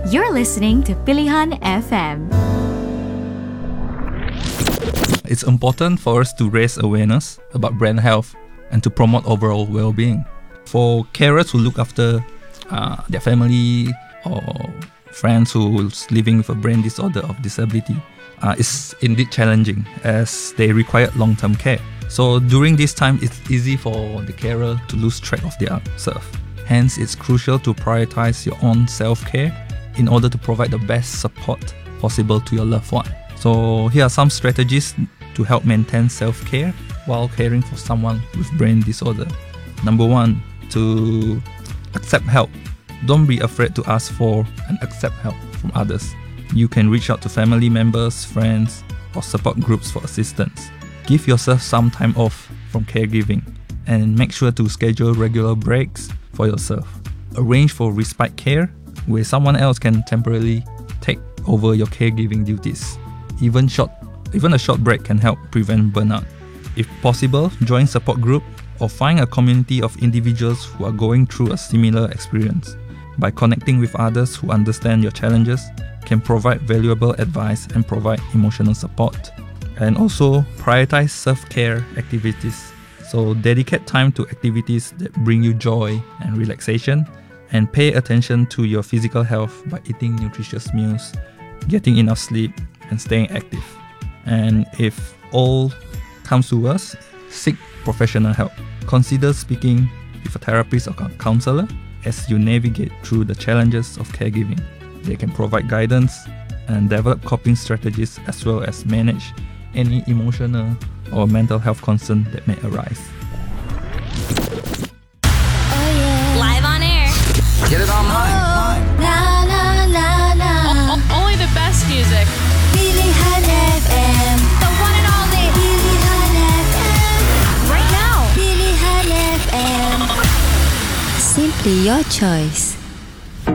You're listening to Pilihan FM. It's important for us to raise awareness about brain health and to promote overall well-being. For carers who look after their family or friends who's living with a brain disorder or disability, it's indeed challenging as they require long-term care. So during this time, it's easy for the carer to lose track of their self. Hence, it's crucial to prioritize your own self-care in order to provide the best support possible to your loved one. So here are some strategies to help maintain self-care while caring for someone with brain disorder. Number 1, to accept help. Don't be afraid to ask for and accept help from others. You can reach out to family members, friends, or support groups for assistance. Give yourself some time off from caregiving and make sure to schedule regular breaks for yourself. Arrange for respite care where someone else can temporarily take over your caregiving duties. Even a short break can help prevent burnout. If possible, join support group or find a community of individuals who are going through a similar experience. By connecting with others who understand your challenges, can provide valuable advice and provide emotional support. And also prioritize self-care activities. So dedicate time to activities that bring you joy and relaxation, and pay attention to your physical health by eating nutritious meals, getting enough sleep, and staying active. And if all comes to worst, seek professional help. Consider speaking with a therapist or counselor as you navigate through the challenges of caregiving. They can provide guidance and develop coping strategies as well as manage any emotional or mental health concern that may arise. Oh yeah. Live on air. Get it online. La la la la. Only the best music. Pilihan FM. The one and only. Pilihan FM. Right now. Pilihan FM. Simply your choice.